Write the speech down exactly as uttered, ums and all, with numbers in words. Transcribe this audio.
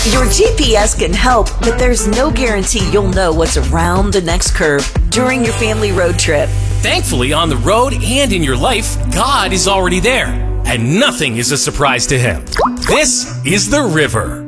Your G P S can help, but there's no guarantee you'll know what's around the next curve during your family road trip. Thankfully, on the road and in your life, God is already there, and nothing is a surprise to Him. This is the river.